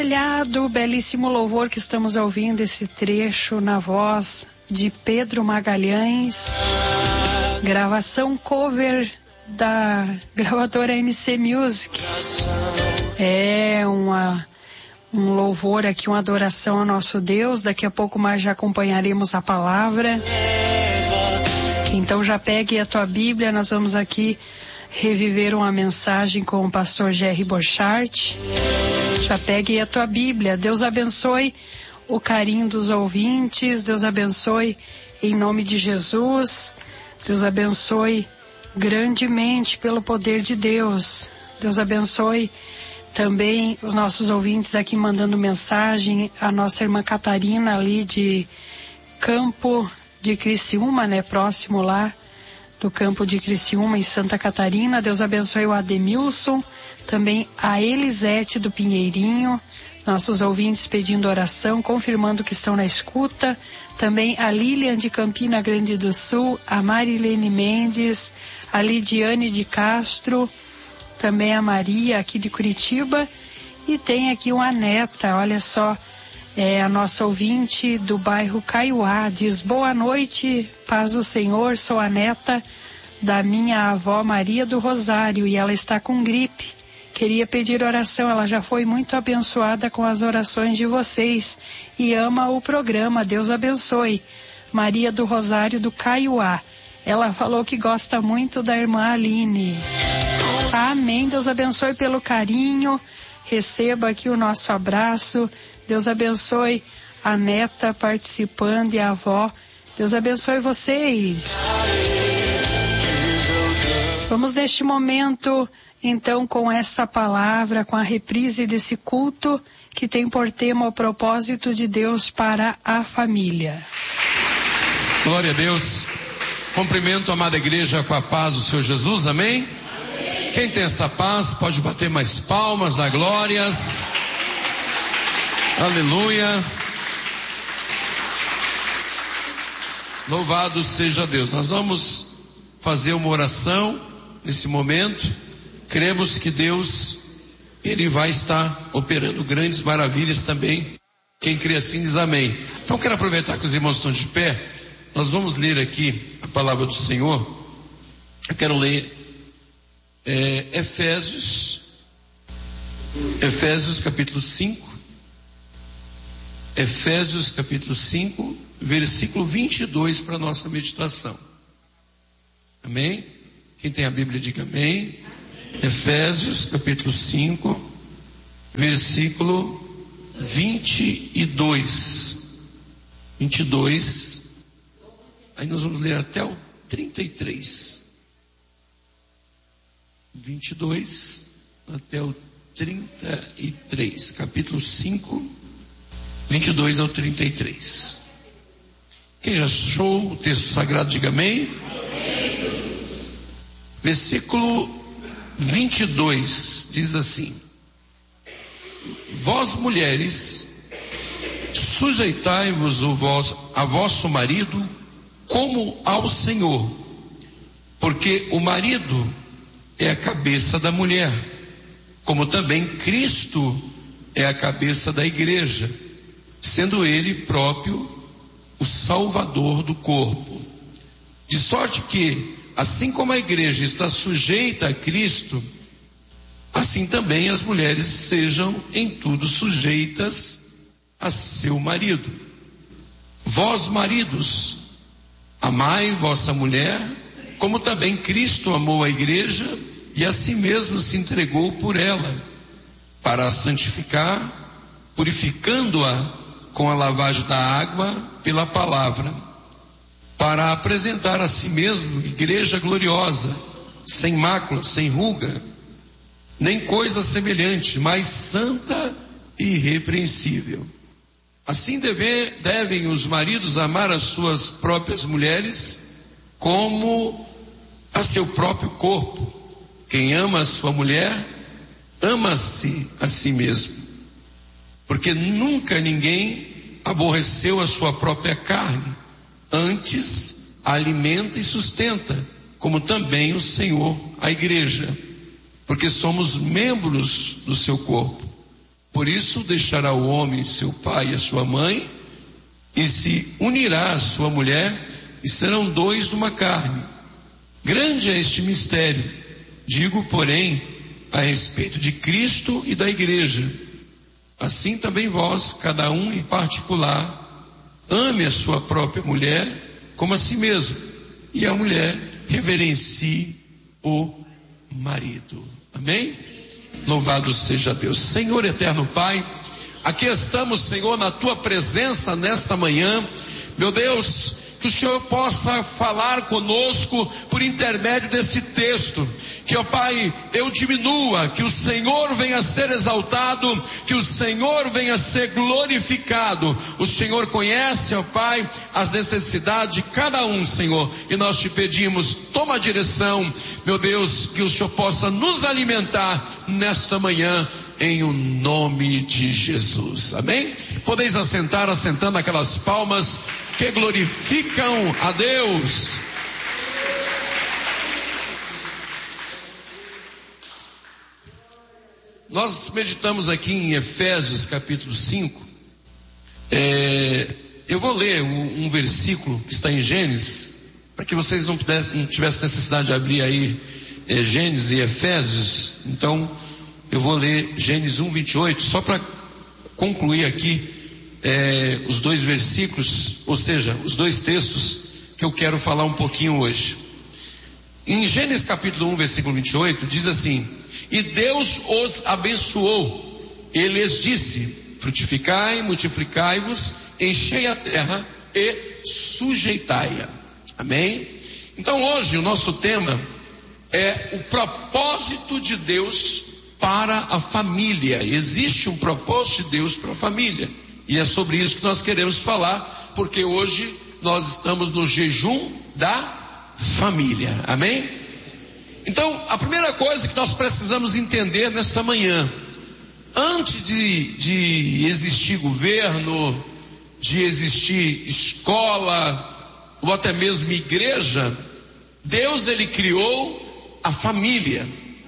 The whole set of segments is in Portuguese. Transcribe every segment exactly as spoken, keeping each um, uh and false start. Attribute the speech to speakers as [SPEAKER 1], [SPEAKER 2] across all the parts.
[SPEAKER 1] Do belíssimo louvor que estamos ouvindo, esse trecho na voz de Pedro Magalhães, gravação cover da gravadora M C Music. É uma, um louvor aqui, uma adoração ao nosso Deus. Daqui a pouco mais já acompanharemos a palavra. Então já pegue a tua Bíblia, nós vamos aqui reviver uma mensagem com o pastor Jerry Borchardt. Já pegue a tua Bíblia. Deus abençoe o carinho dos ouvintes. Deus abençoe em nome de Jesus. Deus abençoe grandemente pelo poder de Deus. Deus abençoe também os nossos ouvintes aqui mandando mensagem. A nossa irmã Catarina ali de Campo de Criciúma, né? Próximo lá do Campo de Criciúma, em Santa Catarina. Deus abençoe o Ademilson, também a Elisete do Pinheirinho, nossos ouvintes pedindo oração, confirmando que estão na escuta. Também a Lilian de Campina Grande do Sul, a Marilene Mendes, a Lidiane de Castro, também a Maria aqui de Curitiba. E tem aqui uma neta, olha só, é a nossa ouvinte do bairro Caiuá, diz: boa noite, paz do Senhor, sou a neta da minha avó Maria do Rosário e ela está com gripe. Queria pedir oração, ela já foi muito abençoada com as orações de vocês e ama o programa, Deus abençoe. Maria do Rosário do Caiuá, ela falou que gosta muito da irmã Aline. Amém, Deus abençoe pelo carinho, receba aqui o nosso abraço. Deus abençoe a neta participando e a avó. Deus abençoe vocês. Vamos neste momento, então, com essa palavra, com a reprise desse culto que tem por tema o propósito de Deus para a família.
[SPEAKER 2] Glória a Deus. Cumprimento a amada igreja com a paz do Senhor Jesus, amém? Amém. Quem tem essa paz pode bater mais palmas, dar glórias. Aleluia. Louvado seja Deus. Nós vamos fazer uma oração nesse momento. Cremos que Deus, Ele vai estar operando grandes maravilhas também. Quem crê assim diz amém. Então quero aproveitar que os irmãos estão de pé. Nós vamos ler aqui a palavra do Senhor. Eu quero ler é, Efésios, Efésios capítulo cinco. Efésios capítulo cinco, versículo vinte e dois para a nossa meditação. Amém? Quem tem a Bíblia diga amém. Amém. Efésios capítulo cinco, versículo vinte e dois. vinte e dois. Aí nós vamos ler até o trinta e três. vinte e dois até o trinta e três. Capítulo cinco, vinte e dois ao trinta e três. Quem já achou o texto sagrado, diga amém. Amém. Versículo vinte e dois diz assim: vós mulheres, sujeitai-vos o vosso, a vosso marido como ao Senhor, porque o marido é a cabeça da mulher, como também Cristo é a cabeça da igreja, sendo ele próprio o salvador do corpo. De sorte que, assim como a igreja está sujeita a Cristo, assim também as mulheres sejam em tudo sujeitas a seu marido. Vós, maridos, amai vossa mulher, como também Cristo amou a igreja e a si mesmo se entregou por ela, para a santificar, purificando-a com a lavagem da água pela palavra, para apresentar a si mesmo igreja gloriosa, sem mácula, sem ruga, nem coisa semelhante, mas santa e irrepreensível. Assim deve, devem os maridos amar as suas próprias mulheres como a seu próprio corpo. Quem ama a sua mulher, ama-se a si mesmo. Porque nunca ninguém aborreceu a sua própria carne, antes a alimenta e sustenta, como também o Senhor a igreja, porque somos membros do seu corpo. Por isso deixará o homem seu pai e a sua mãe, e se unirá à sua mulher, e serão dois de uma carne. Grande é este mistério. Digo, porém, a respeito de Cristo e da igreja. Assim também vós, cada um em particular, ame a sua própria mulher como a si mesmo, e a mulher reverencie o marido. Amém? Louvado seja Deus. Senhor eterno Pai, aqui estamos, Senhor, na tua presença nesta manhã. Meu Deus, que o Senhor possa falar conosco por intermédio desse texto. Que, ó Pai, eu diminua, que o Senhor venha a ser exaltado, que o Senhor venha a ser glorificado. O Senhor conhece, ó Pai, as necessidades de cada um, Senhor, e nós te pedimos, toma a direção, meu Deus, que o Senhor possa nos alimentar nesta manhã, em o nome de Jesus. Amém? Podeis assentar, assentando aquelas palmas que glorificam a Deus. Nós meditamos aqui em Efésios capítulo cinco. É, eu vou ler um, um versículo que está em Gênesis, para que vocês não, pudessem, não tivessem necessidade de abrir aí é, Gênesis e Efésios. Então eu vou ler Gênesis um, vinte e oito, só para concluir aqui é, os dois versículos, ou seja, os dois textos que eu quero falar um pouquinho hoje. Em Gênesis capítulo um, versículo vinte e oito, diz assim: e Deus os abençoou, Ele lhes disse: frutificai, multiplicai-vos, enchei a terra e sujeitai-a. Amém? Então hoje o nosso tema é o propósito de Deus para a família. Existe um propósito de Deus para a família, e é sobre isso que nós queremos falar, porque hoje nós estamos no jejum da família. Amém? Então, a primeira coisa que nós precisamos entender nesta manhã, antes de, de existir governo, de existir escola, ou até mesmo igreja, Deus, Ele criou a família.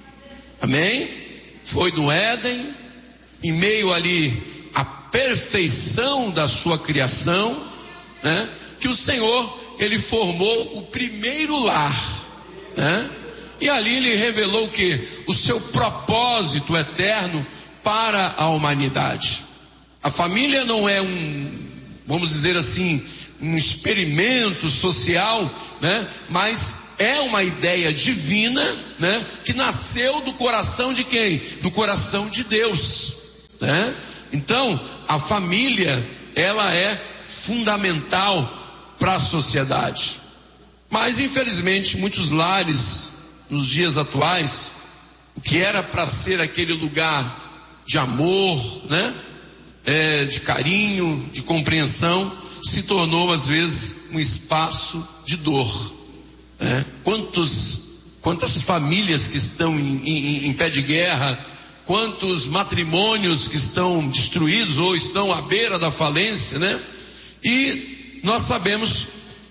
[SPEAKER 2] Amém? Foi no Éden, em meio ali à perfeição da sua criação, né, que o Senhor, Ele formou o primeiro lar, né? E ali Ele revelou o que? O seu propósito eterno para a humanidade. A família não é um, vamos dizer assim, um experimento social, né? Mas é uma ideia divina, né? Que nasceu do coração de quem? Do coração de Deus, né? Então, a família, ela é fundamental para a sociedade. Mas, infelizmente, muitos lares nos dias atuais, o que era para ser aquele lugar de amor, né? É, de carinho, de compreensão, se tornou às vezes um espaço de dor, né? Quantos, quantas famílias que estão em, em, em pé de guerra, quantos matrimônios que estão destruídos ou estão à beira da falência, né? E nós sabemos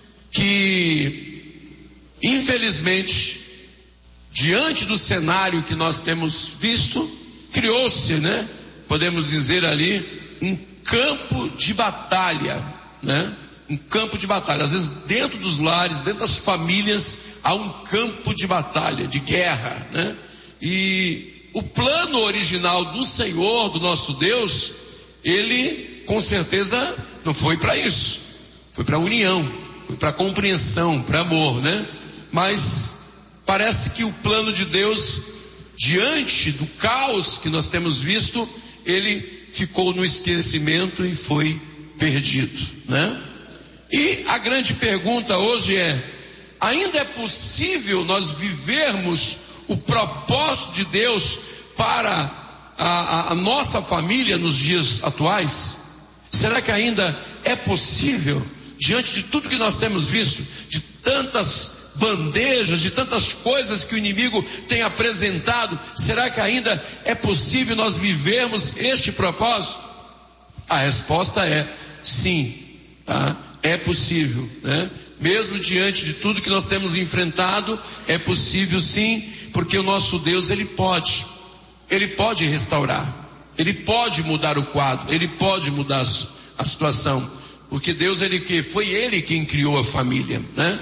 [SPEAKER 2] que, infelizmente, diante do cenário que nós temos visto, criou-se, né? Podemos dizer ali, um campo de batalha, né? Um campo de batalha. Às vezes dentro dos lares, dentro das famílias, há um campo de batalha, de guerra, né? E o plano original do Senhor, do nosso Deus, Ele com certeza não foi para isso. Foi para a união, foi para a compreensão, para amor, né? Mas parece que o plano de Deus, diante do caos que nós temos visto, ele ficou no esquecimento e foi perdido, né? E a grande pergunta hoje é: ainda é possível nós vivermos o propósito de Deus para a, a, a nossa família nos dias atuais? Será que ainda é possível, diante de tudo que nós temos visto, de tantas bandejas, de tantas coisas que o inimigo tem apresentado, será que ainda é possível nós vivermos este propósito? A resposta é sim, tá? É possível, né? Mesmo diante de tudo que nós temos enfrentado, é possível sim, porque o nosso Deus, Ele pode, Ele pode restaurar. Ele pode mudar o quadro, Ele pode mudar a situação, porque Deus, ele que foi Ele quem criou a família, né?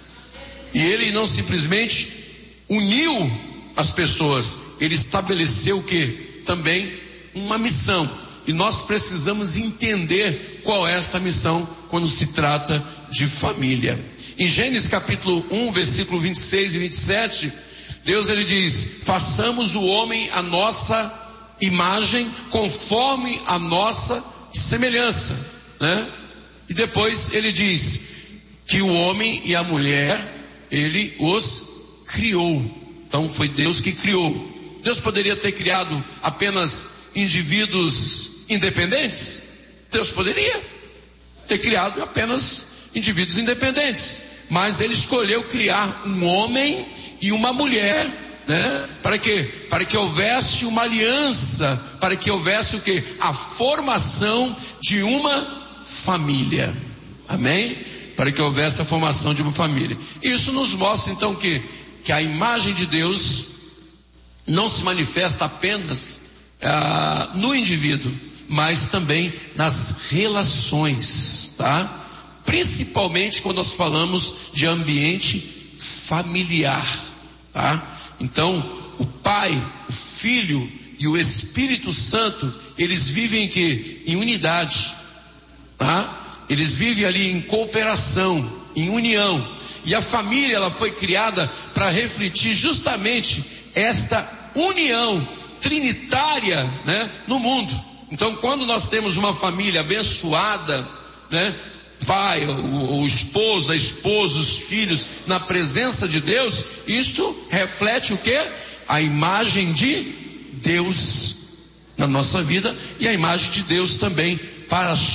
[SPEAKER 2] E Ele não simplesmente uniu as pessoas, Ele estabeleceu o que? Também uma missão. E nós precisamos entender qual é essa missão quando se trata de família. Em Gênesis capítulo um, versículo vinte e seis e vinte e sete, Deus ele diz: façamos o homem a nossa imagem, conforme a nossa semelhança, né? E depois ele diz que o homem e a mulher, ele os criou. Então foi Deus que criou. Deus poderia ter criado apenas indivíduos independentes? Deus poderia ter criado apenas indivíduos independentes, mas Ele escolheu criar um homem e uma mulher, né? Para quê? Para que houvesse uma aliança, para que houvesse o quê? A formação de uma família. Amém? Para que houvesse a formação de uma família. Isso nos mostra então que, que a imagem de Deus não se manifesta apenas ah, no indivíduo, mas também nas relações, tá? Principalmente quando nós falamos de ambiente familiar, tá? Então, o Pai, o Filho e o Espírito Santo, eles vivem que em unidade, tá? Eles vivem ali em cooperação, em união. E a família, ela foi criada para refletir justamente esta união trinitária, né, no mundo. Então, quando nós temos uma família abençoada, né, pai, o, o esposo, a esposa, os filhos, na presença de Deus, isto reflete o quê? A imagem de Deus na nossa vida e a imagem de Deus também para a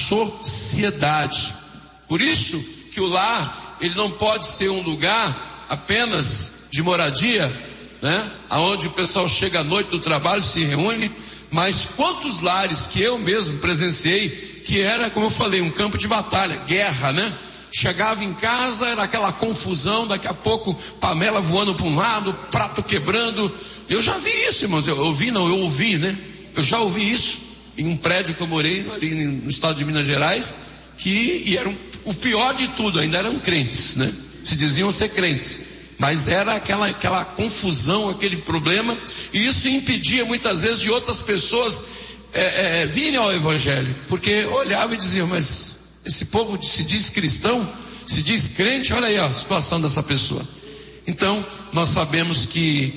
[SPEAKER 2] sociedade. Por isso que o lar, ele não pode ser um lugar apenas de moradia, né? Aonde o pessoal chega à noite do trabalho, se reúne, mas quantos lares que eu mesmo presenciei, que era, como eu falei, um campo de batalha, guerra, né? Chegava em casa, era aquela confusão, daqui a pouco panela voando para um lado, prato quebrando. Eu já vi isso, irmãos, eu ouvi, não, eu ouvi, né? Eu já ouvi isso em um prédio que eu morei ali no estado de Minas Gerais, que e eram, o pior de tudo, ainda eram crentes, né? Se diziam ser crentes, mas era aquela, aquela confusão, aquele problema, e isso impedia muitas vezes de outras pessoas é, é, virem ao Evangelho, porque olhavam e diziam, mas esse povo se diz cristão, se diz crente, olha aí ó, a situação dessa pessoa. Então nós sabemos que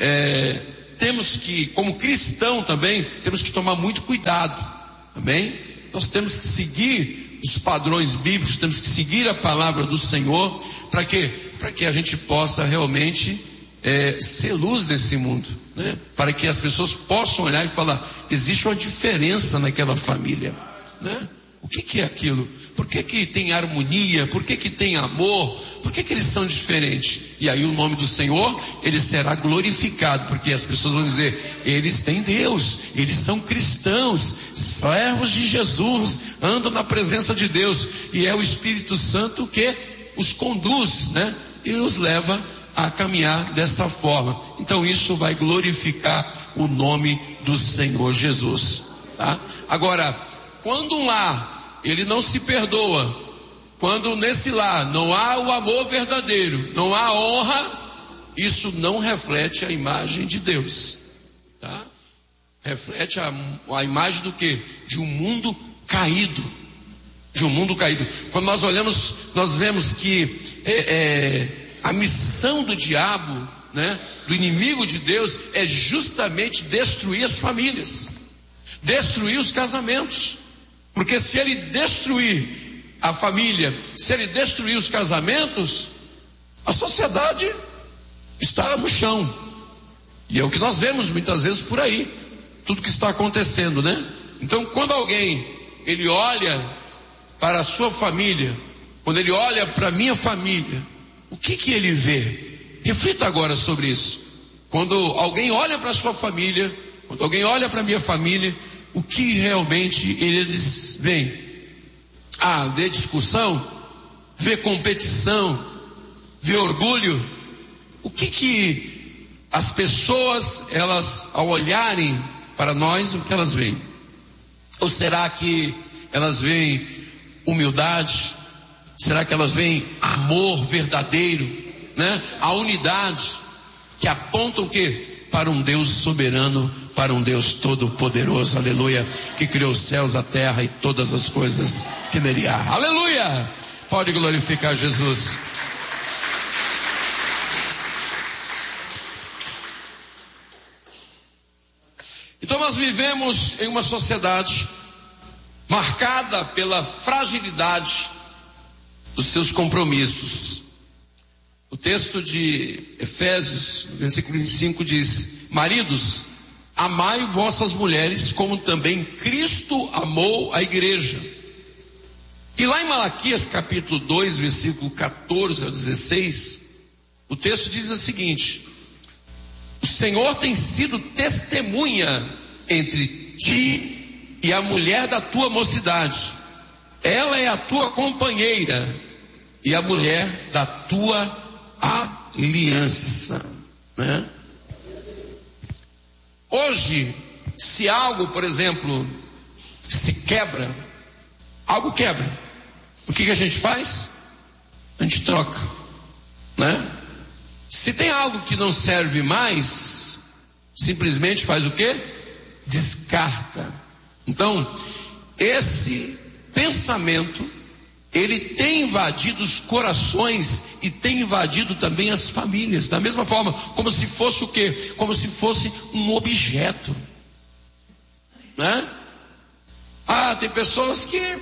[SPEAKER 2] é, temos que, como cristão também, temos que tomar muito cuidado, amém? Nós temos que seguir os padrões bíblicos, temos que seguir a palavra do Senhor, para quê? Para que a gente possa realmente é, ser luz nesse mundo, né? Para que as pessoas possam olhar e falar, existe uma diferença naquela família, né? O que, que é aquilo? Por que, que tem harmonia? Por que, que tem amor? Por que, que eles são diferentes? E aí o nome do Senhor, ele será glorificado, porque as pessoas vão dizer, eles têm Deus, eles são cristãos, servos de Jesus, andam na presença de Deus, e é o Espírito Santo que os conduz, né? E os leva a caminhar dessa forma. Então isso vai glorificar o nome do Senhor Jesus, tá? Agora, quando um lar, ele não se perdoa, quando nesse lar não há o amor verdadeiro, não há honra, isso não reflete a imagem de Deus, tá? Reflete a, a imagem do quê? De um mundo caído, de um mundo caído. Quando nós olhamos, nós vemos que é, é, a missão do diabo, né, do inimigo de Deus, é justamente destruir as famílias, destruir os casamentos. Porque se ele destruir a família, se ele destruir os casamentos, a sociedade está no chão. E é o que nós vemos muitas vezes por aí, tudo que está acontecendo, né? Então, quando alguém, ele olha para a sua família, quando ele olha para a minha família, o que que ele vê? Reflita agora sobre isso. Quando alguém olha para a sua família, quando alguém olha para a minha família, o que realmente eles veem? Ah, vê discussão, vê competição, vê orgulho. O que que as pessoas, elas, ao olharem para nós o que elas veem? Ou será que elas veem humildade? Será que elas veem amor verdadeiro, né? A unidade, que apontam o quê? Para um Deus soberano, para um Deus todo-poderoso, aleluia, que criou os céus, a terra e todas as coisas que nele há, aleluia. Pode glorificar Jesus. Então nós vivemos em uma sociedade marcada pela fragilidade dos seus compromissos. O texto de Efésios, versículo vinte e cinco diz: maridos, amai vossas mulheres como também Cristo amou a igreja. E lá em Malaquias capítulo dois, versículo catorze ao dezesseis, o texto diz o seguinte: o Senhor tem sido testemunha entre ti e a mulher da tua mocidade. Ela é a tua companheira e a mulher da tua aliança, né? Hoje, se algo, por exemplo, se quebra, algo quebra, o que que a gente faz? A gente troca, né? Se tem algo que não serve mais, simplesmente faz o quê? Descarta. Então, esse pensamento, ele tem invadido os corações e tem invadido também as famílias, da mesma forma, como se fosse o quê? Como se fosse um objeto, né? Ah, tem pessoas que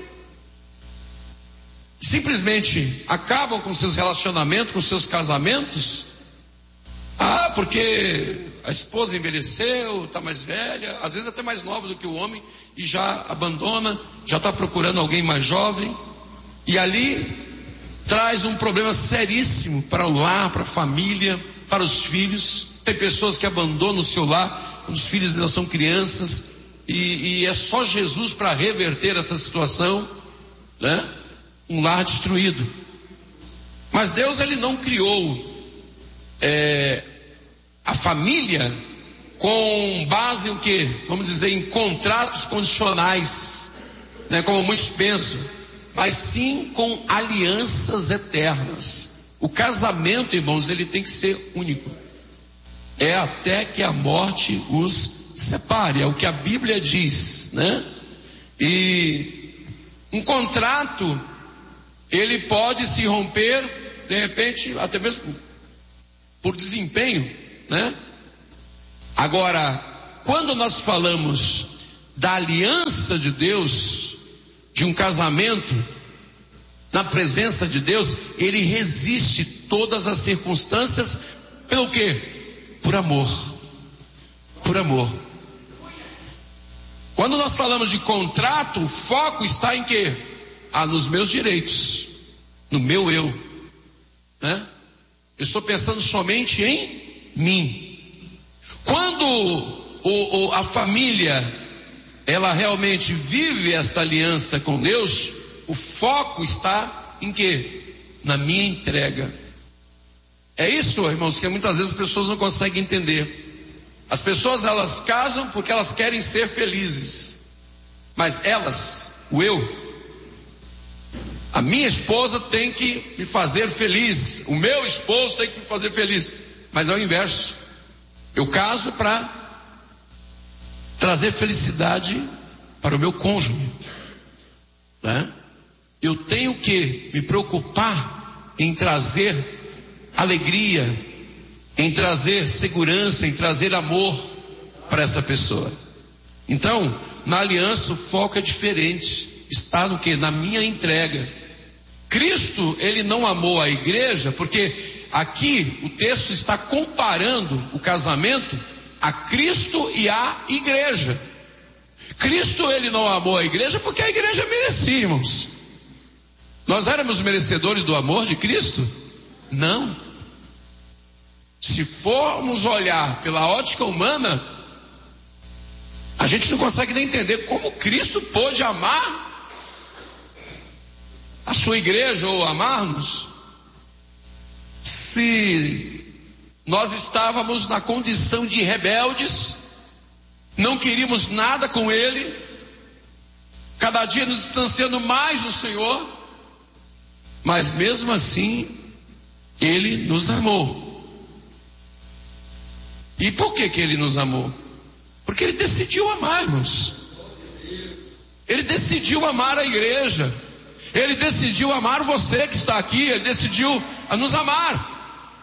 [SPEAKER 2] simplesmente acabam com seus relacionamentos, com seus casamentos. Ah, porque a esposa envelheceu, está mais velha, às vezes até mais nova do que o homem, e já abandona, já está procurando alguém mais jovem. E ali traz um problema seríssimo para o lar, para a família, para os filhos. Tem pessoas que abandonam o seu lar, os filhos ainda são crianças, e, e é só Jesus para reverter essa situação, né? Um lar destruído. Mas Deus, ele não criou é, a família com base em o quê? Vamos dizer, em contratos condicionais, né? Como muitos pensam, mas sim com alianças eternas. O casamento, irmãos, ele tem que ser único. É até que a morte os separe, é o que a Bíblia diz, né? E um contrato, ele pode se romper, de repente, até mesmo por desempenho, né? Agora, quando nós falamos da aliança de Deus, de um casamento na presença de Deus, ele resiste todas as circunstâncias, pelo quê? Por amor. Por amor. Quando nós falamos de contrato, o foco está em quê? Ah, nos meus direitos, no meu eu, né? Eu estou pensando somente em mim. Quando o, o, a família, ela realmente vive esta aliança com Deus, o foco está em quê? Na minha entrega. É isso, irmãos, que muitas vezes as pessoas não conseguem entender. As pessoas, elas casam porque elas querem ser felizes, mas elas, o eu, a minha esposa tem que me fazer feliz, o meu esposo tem que me fazer feliz, mas é o inverso. Eu caso para trazer felicidade para o meu cônjuge, né? Eu tenho que me preocupar em trazer alegria, em trazer segurança, em trazer amor para essa pessoa. Então, na aliança o foco é diferente, está no que? Na minha entrega. Cristo, ele não amou a igreja, porque aqui o texto está comparando o casamento a Cristo e a igreja. Cristo, ele não amou a igreja porque a igreja merecia, irmãos. Nós éramos merecedores do amor de Cristo? Não. Se formos olhar pela ótica humana, a gente não consegue nem entender como Cristo pôde amar a sua igreja ou amar-nos, se nós estávamos na condição de rebeldes, não queríamos nada com Ele, cada dia nos distanciando mais do Senhor, mas mesmo assim, Ele nos amou. E por que que Ele nos amou? Porque Ele decidiu amar, irmãos. Ele decidiu amar a igreja. Ele decidiu amar você que está aqui. Ele decidiu a nos amar.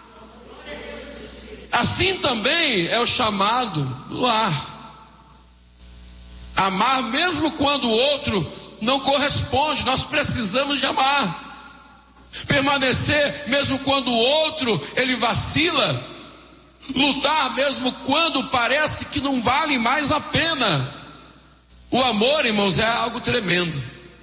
[SPEAKER 2] Assim também é o chamado do lar. Amar mesmo quando o outro não corresponde. Nós precisamos de amar. Permanecer mesmo quando o outro ele vacila. Lutar mesmo quando parece que não vale mais a pena. O amor, irmãos, é algo tremendo.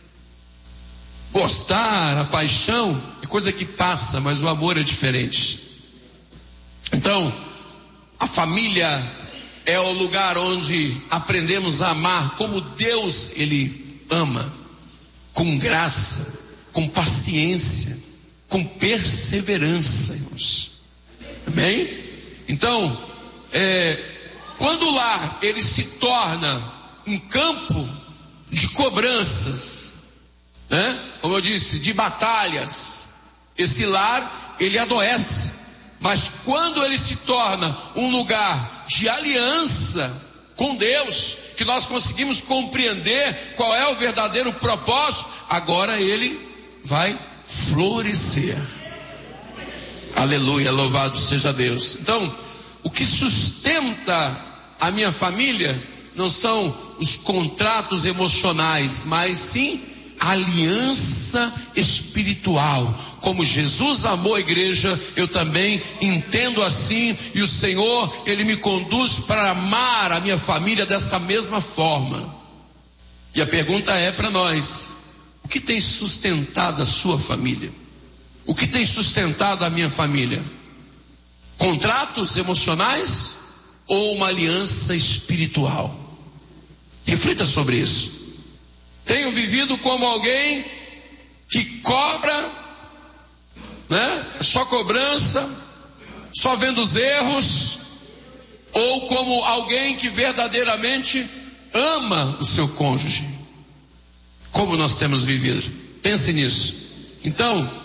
[SPEAKER 2] Gostar, a paixão é coisa que passa, mas o amor é diferente. Então, a família é o lugar onde aprendemos a amar como Deus Ele ama, com graça, com paciência, com perseverança, irmãos. Amém? Então, é, quando o lar ele se torna um campo de cobranças, né? Como eu disse, de batalhas, esse lar ele adoece. Mas quando ele se torna um lugar de aliança com Deus, que nós conseguimos compreender qual é o verdadeiro propósito, agora ele vai florescer. Aleluia, louvado seja Deus. Então, o que sustenta a minha família não são os contratos emocionais, mas sim a aliança espiritual. Como Jesus amou a igreja, eu também entendo assim, e o Senhor, Ele me conduz para amar a minha família desta mesma forma. E a pergunta é para nós: o que tem sustentado a sua família? O que tem sustentado a minha família? Contratos emocionais ou uma aliança espiritual? Reflita sobre isso. Tenho vivido como alguém que cobra, né? Só cobrança, só vendo os erros, ou como alguém que verdadeiramente ama o seu cônjuge? Como nós temos vivido? Pense nisso. Então,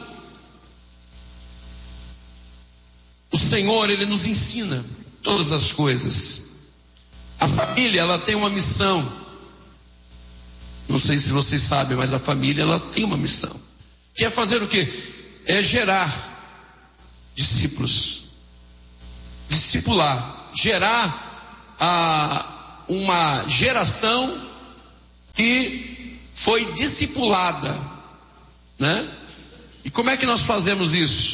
[SPEAKER 2] o Senhor, Ele nos ensina todas as coisas. A família, ela tem uma missão. Não sei se vocês sabem, mas a família, ela tem uma missão. Que é fazer o quê? É gerar discípulos. Discipular. Gerar a, uma geração que foi discipulada, né? E como é que nós fazemos isso?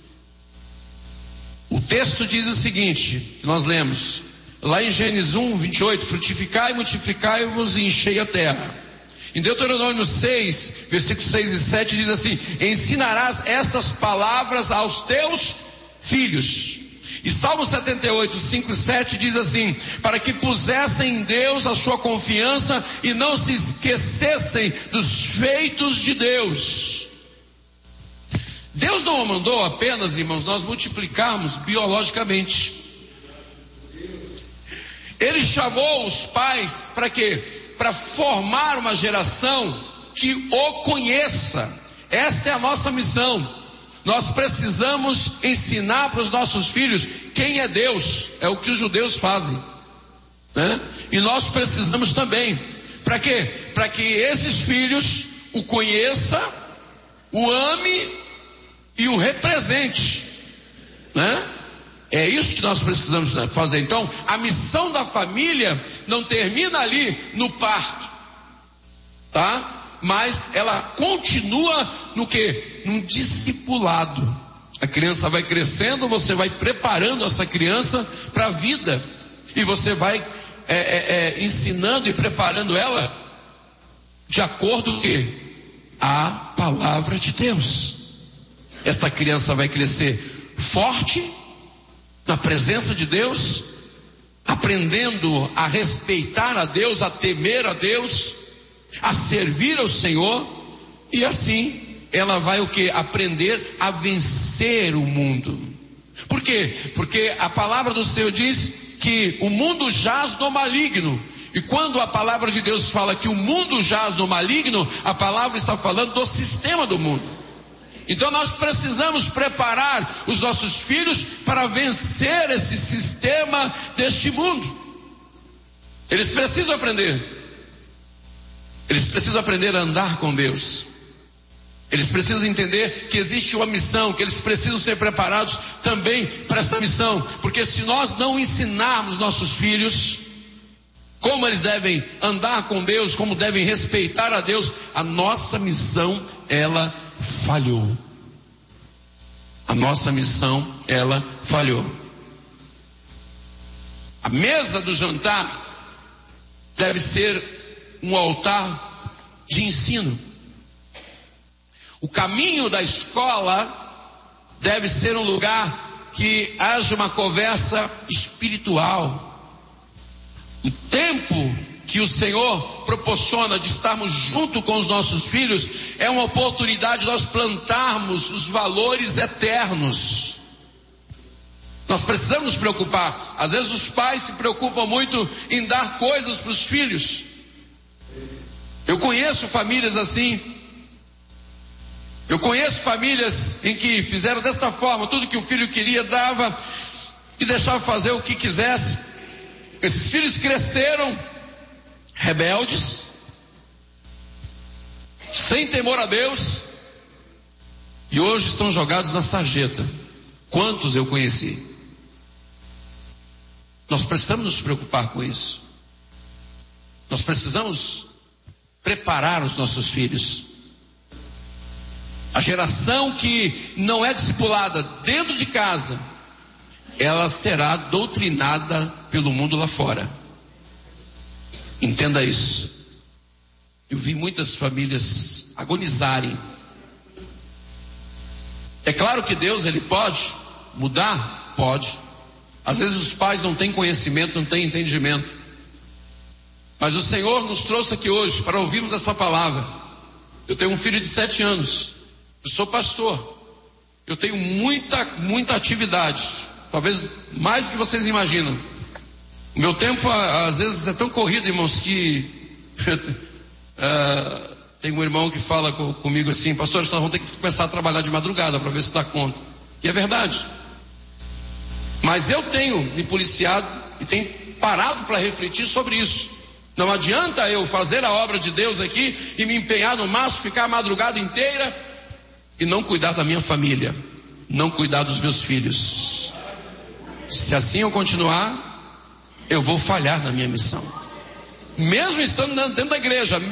[SPEAKER 2] O texto diz o seguinte, que nós lemos, lá em Gênesis um, vinte e oito, frutificai, multiplicai-vos e enchei a terra. Em Deuteronômio seis, versículos seis e sete diz assim, ensinarás essas palavras aos teus filhos. E Salmo setenta e oito, cinco e sete diz assim, para que pusessem em Deus a sua confiança e não se esquecessem dos feitos de Deus. Deus não mandou apenas, irmãos, nós multiplicarmos biologicamente. Ele chamou os pais para quê? Para formar uma geração que o conheça. Esta é a nossa missão. Nós precisamos ensinar para os nossos filhos quem é Deus. É o que os judeus fazem, né? E nós precisamos também. Para quê? Para que esses filhos o conheçam, o ame e o represente, né? É isso que nós precisamos fazer. Então, a missão da família não termina ali no parto, tá? Mas ela continua no que? Num discipulado. A criança vai crescendo, você vai preparando essa criança para a vida. E você vai é, é, é, ensinando e preparando ela de acordo com que? A palavra de Deus. Essa criança vai crescer forte na presença de Deus, aprendendo a respeitar a Deus, a temer a Deus, a servir ao Senhor, e assim ela vai o que? Aprender a vencer o mundo. Por quê? Porque a palavra do Senhor diz que o mundo jaz no maligno. E quando a palavra de Deus fala que o mundo jaz no maligno, a palavra está falando do sistema do mundo. Então nós precisamos preparar os nossos filhos para vencer esse sistema deste mundo. Eles precisam aprender. Eles precisam aprender a andar com Deus. Eles precisam entender que existe uma missão, que eles precisam ser preparados também para essa missão. Porque se nós não ensinarmos nossos filhos como eles devem andar com Deus, como devem respeitar a Deus, a nossa missão, ela falhou. A nossa missão, ela falhou. A mesa do jantar deve ser um altar de ensino. O caminho da escola deve ser um lugar que haja uma conversa espiritual. O tempo que o Senhor proporciona de estarmos junto com os nossos filhos é uma oportunidade de nós plantarmos os valores eternos. Nós precisamos nos preocupar. Às vezes os pais se preocupam muito em dar coisas para os filhos. Eu conheço famílias assim. Eu conheço famílias em que fizeram desta forma, tudo que o filho queria dava e deixava fazer o que quisesse. Esses filhos cresceram rebeldes, sem temor a Deus, e hoje estão jogados na sarjeta. Quantos eu conheci? Nós precisamos nos preocupar com isso. Nós precisamos preparar os nossos filhos. A geração que não é discipulada dentro de casa, ela será doutrinada pelo mundo lá fora. Entenda isso. Eu vi muitas famílias agonizarem. É claro que Deus, Ele pode mudar? Pode. Às vezes os pais não têm conhecimento, não têm entendimento. Mas o Senhor nos trouxe aqui hoje para ouvirmos essa palavra. Eu tenho um filho de sete anos. Eu sou pastor. Eu tenho muita, muita atividade. Talvez mais do que vocês imaginam. O meu tempo, às vezes, é tão corrido, irmãos, que... uh, tem um irmão que fala com, comigo assim: pastor, nós vamos ter que começar a trabalhar de madrugada para ver se dá conta. E é verdade. Mas eu tenho me policiado e tenho parado para refletir sobre isso. Não adianta eu fazer a obra de Deus aqui e me empenhar no máximo, ficar a madrugada inteira e não cuidar da minha família, não cuidar dos meus filhos. Se assim eu continuar, eu vou falhar na minha missão. Mesmo estando dentro da igreja,